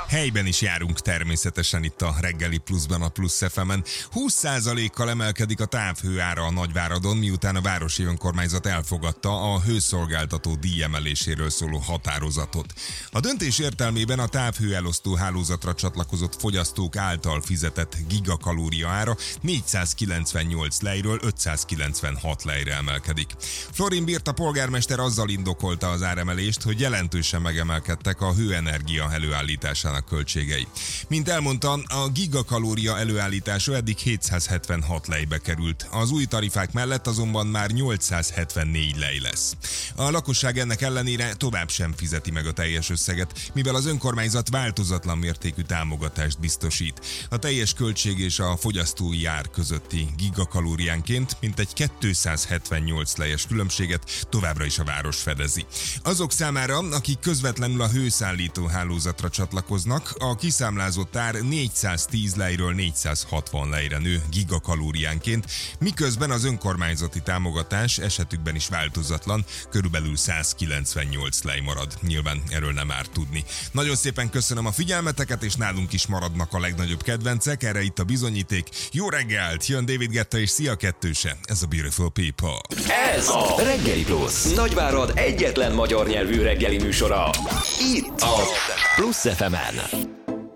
Helyben is járunk természetesen itt a Reggeli Pluszban, a Plusz FM-en. 20%-kal emelkedik a távhőára a Nagyváradon, miután a városi önkormányzat elfogadta a hőszolgáltató díjemeléséről szóló határozatot. A döntés értelmében a távhőelosztó hálózatra csatlakozott fogyasztók által fizetett gigakalória ára 498 lejről 596 lejre emelkedik. Florin Birta polgármester azzal indokolta az áremelést, hogy jelentősen megemelkedtek a hőenergia előállításának költségei. Mint elmondta, a gigakalória előállítása eddig 776 lejbe került. Az új tarifák mellett azonban már 874 lej lesz. A lakosság ennek ellenére tovább sem fizeti meg a teljes összeget, mivel az önkormányzat változatlan mértékű támogatást biztosít. A teljes költség és a fogyasztói ár közötti gigakalóriánként mintegy 278 lejes különbséget továbbra is a város fedezi. Azok számára, akik közvetlenül a hőszállító hálózatra csatlakoznak, a kiszámlázott ár 410 lejről 460 lejre nő gigakalóriánként, miközben az önkormányzati támogatás esetükben is változatlan, körülbelül 198 lej marad. Nyilván erről nem árt tudni. Nagyon szépen köszönöm a figyelmeteket, és nálunk is maradnak a legnagyobb kedvencek, erre itt a bizonyíték. Jó reggelt! Jön David Guetta és Szia kettőse. Ez a Beautiful People. Ez a Reggeli Plusz. Nagyvárad egyetlen magyar nyelvű reggeli műsora. Itt a Plusz FM-en.